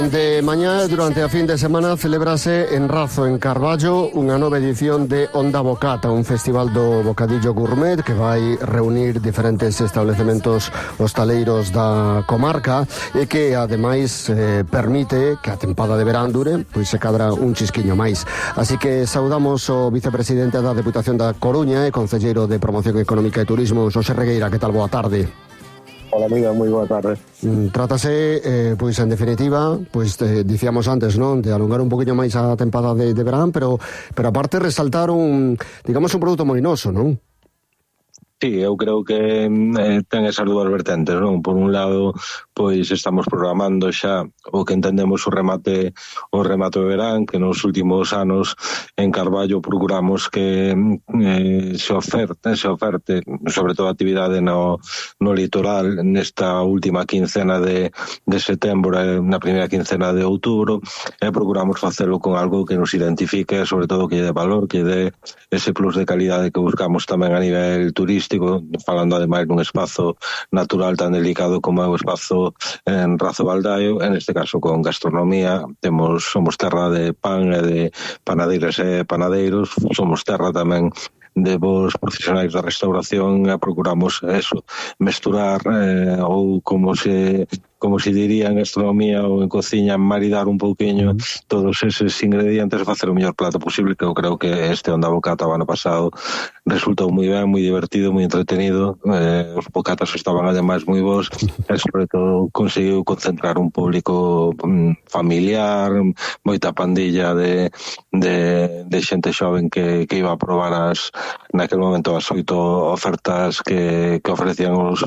De mañá, durante a fin de semana, celébrase en Razo, en Carballo, unha nova edición de Onda Bocata, un festival do bocadillo gourmet que vai reunir diferentes establecementos hostaleiros da comarca e que, ademais, permite que a tempada de verán dure, pois se cadra un chisquiño máis. Así que saudamos o vicepresidente da Deputación da Coruña e concelleiro de Promoción Económica e Turismo, Xosé Regueira. Que tal? Boa tarde. Hola, amiga, moi boa tarde. Trátase, pois, en definitiva, pois, dicíamos antes, non, de alongar un poquinho máis a tempada de verán, pero aparte resaltar un produto moi noso, non? Sí, eu creo que ten esas dúas vertentes, non? Por un lado, pois estamos programando xa o que entendemos o remate de verán, que nos últimos anos en Carballo procuramos que se oferte, sobre todo a actividade no litoral nesta última quincena de setembro e na primeira quincena de outubro, e procuramos facelo con algo que nos identifique, sobre todo que lle dé valor, que lle dé ese plus de calidade que buscamos tamén a nivel turístico, falando ademais dun espazo natural tan delicado como é o espazo en Razo Baldaio. En este caso con gastronomía, somos terra de pan e de panadeiras e panadeiros, somos terra tamén de vos profesionais da restauración, e procuramos eso, mesturar ou como se diría en gastronomía ou en cociña, maridar un pouquiño todos eses ingredientes e facer o mellor plato posible, que eu creo que este Onda Bocata o ano pasado resultou moi ben, moi divertido, moi entretenido. Os bocatas estaban ademais moi bons e sobre todo conseguiu concentrar un público familiar, moita pandilla de xente xoven que iba a probar naquele momento as 8 ofertas que ofrecían os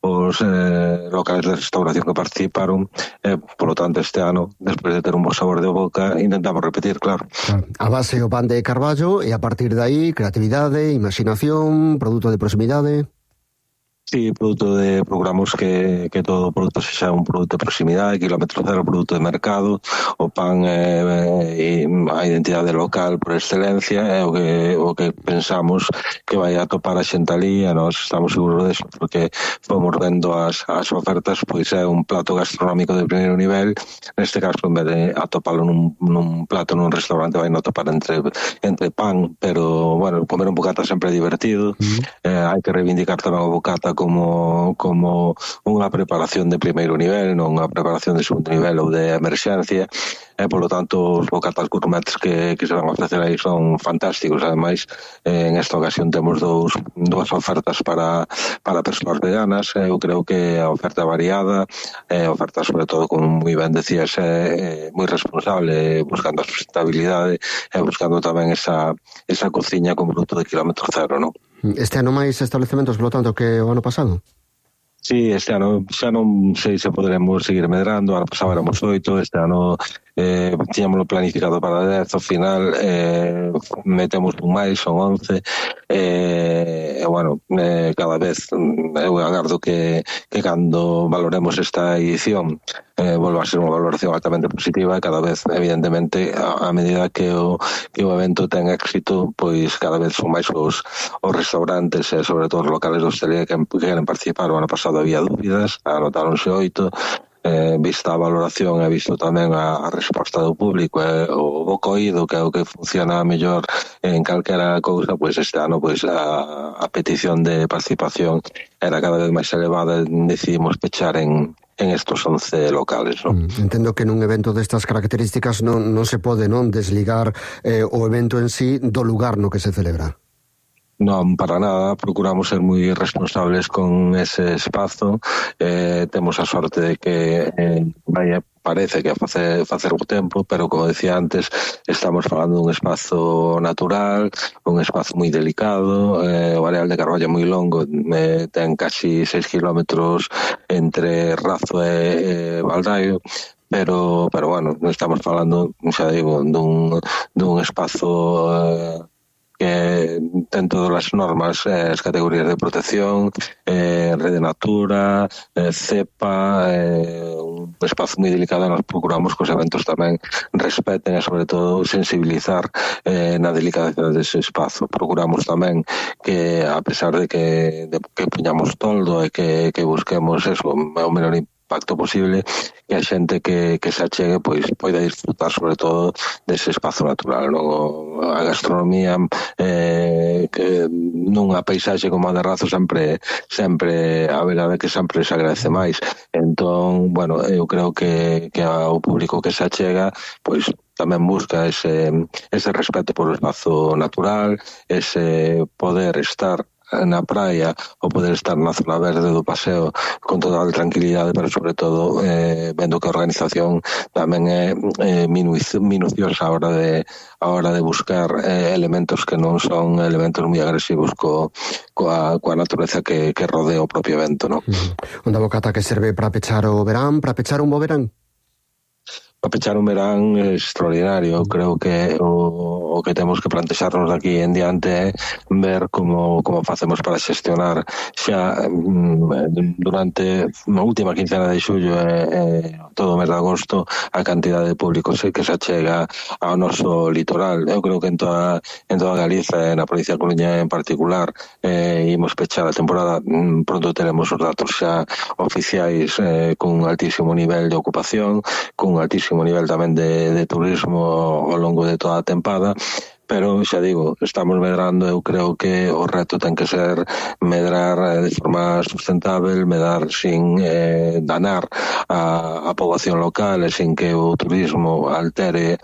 locales de restauración que participaron. Por lo tanto, este ano, despois de ter un bo sabor de boca, intentamos repetir, claro. A base o pan de Carballo e a partir de aí creatividade, imaginación, produto de proximidade. Sí, procuramos que todo o produto sexa un produto de proximidade, kilómetro cero, produto de mercado. O pan é a identidade local por excelencia, é o que pensamos que vai a topar a xente ali, e nós estamos seguros deso, porque fomos vendo as ofertas, pois é un plato gastronómico de primeiro nivel. Neste caso, en vez de atopalo nun plato nun restaurante, vai non topar entre pan, pero, bueno, comer un bocata sempre é divertido. Hai que reivindicar tamén o bocata como unha preparación de primeiro nivel, non unha preparación de segundo nivel ou de emerxencia, e, polo tanto, os bocatas gourmets que se van a ofrecer aí son fantásticos. Ademais, en esta ocasión temos dúas ofertas para persoas veganas. Eu creo que a oferta variada, oferta sobre todo, como moi ben decías, moi responsable, buscando a sustentabilidade e buscando tamén esa cociña con produto de kilómetro cero, non? Este ano máis establecementos, polo tanto, que o ano pasado? Sí, este ano xa non sei se poderemos seguir medrando. Ano pasado éramos 8, este ano tiñámoslo planificado para 10, ao final metemos un máis, son 11, bueno, cada vez eu agardo que cando valoremos esta edición volva a ser unha valoración altamente positiva, e cada vez, evidentemente, a medida que o evento ten éxito, pois cada vez son máis os restaurantes e sobre todo os locales de hostelería que queren participar. O ano pasado había dúbidas, anotáronse 8, vista a valoración e visto tamén a resposta do público e o boca oído, que é o que funciona mellor en calquera cousa, pois este ano pois a petición de participación era cada vez máis elevada e decidimos pechar en estos 11 locales, non? Entendo que nun evento destas características non se pode desligar o evento en sí do lugar no que se celebra. Non, para nada, procuramos ser moi responsables con ese espazo. Temos a sorte de que parece que facer o tempo, pero como decía antes, estamos falando dun espazo natural, un espazo moi delicado. O areal de Carballo é moi longo, ten casi 6 kilómetros entre Razo e Baldaio, pero bueno, estamos falando, xa digo, dun espazo que ten todas as normas, as categorías de protección, Rede Natura, CEPA, un espazo moi delicado. Nos procuramos que os eventos tamén respeten e, sobre todo, sensibilizar na delicadeza dese espazo. Procuramos tamén que, a pesar de que puñamos toldo e que busquemos eso, o menor impacto impacto posible, que a xente que se achegue pois poida disfrutar sobre todo dese espazo natural, non? A gastronomía que nunha paisaxe como a de Razo sempre a verdade que sempre se agradece máis. Entón, bueno, eu creo que ao público que se achega pois tamén busca ese respeto por o espazo natural, ese poder estar na praia ou poder estar na zona verde do paseo con total tranquilidade, pero sobre todo vendo que a organización tamén é minuciosa a hora de buscar elementos que non son elementos moi agresivos coa natureza que rodea o propio evento, non? Onda bocata que serve para pechar o verán, para pechar un bo verán? Para pechar un verán extraordinario. Creo que o que temos que plantexarnos de aquí en diante é ver como facemos para xestionar xa durante a última quincena de xullo e todo o mes de agosto a cantidade de público que se achega ao noso litoral. Eu creo que en toda Galiza e na provincia de Coruña en particular imos pechar a temporada. Pronto teremos os datos xa oficiais con un altísimo nivel de ocupación, con un altísimo nivel tamén de turismo ao longo de toda a tempada, pero xa digo, estamos medrando. Eu creo que o reto ten que ser medrar de forma sustentável, medrar sin danar a poboación local e sin que o turismo altere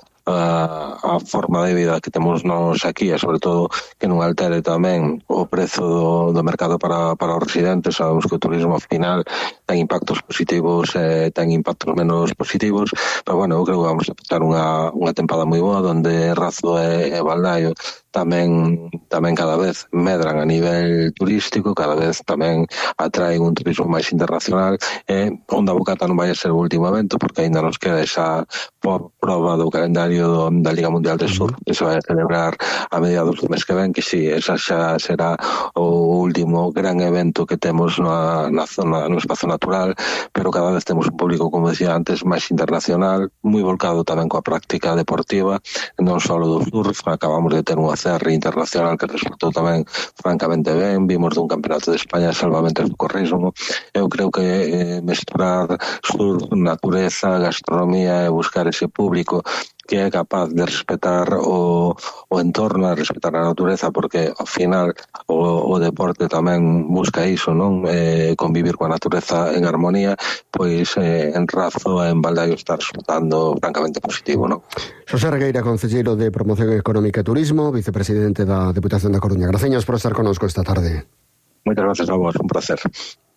a forma de vida que temos nos aquí, e sobre todo que non altere tamén o prezo do mercado para os residentes. Sabemos que o turismo ao final ten impactos positivos e ten impactos menos positivos, pero bueno, eu creo que vamos a pasar unha tempada moi boa onde Razo e Baldaio tamén cada vez medran a nivel turístico, cada vez tamén atraen un turismo máis internacional, e Onda Bocata non vai a ser o último evento, porque ainda nos queda esa prova do calendario da Liga Mundial de Surf, que se vai a celebrar a mediados do mes que ven, que sí, esa xa será o último gran evento que temos na zona, no espazo natural, pero cada vez temos un público, como decía antes, máis internacional, moi volcado tamén coa práctica deportiva, non só do surf. Acabamos de ter unha CR internacional que resultou tamén francamente ben, vimos dun campeonato de España de salvamento e socorrismo. Eu creo que mesturar surf, natureza, gastronomía e buscar ese público que é capaz de respetar o entorno, de respetar a natureza, porque ao final o deporte tamén busca iso, non? Convivir coa natureza en armonía, pois en Razo e en Baldaio está resultando francamente positivo, non? Xosé Regueira, concelleiro de Promoción Económica e Turismo, vicepresidente da Deputación da Coruña. Graciñas por estar connosco esta tarde. Moitas gracias a vos, un placer.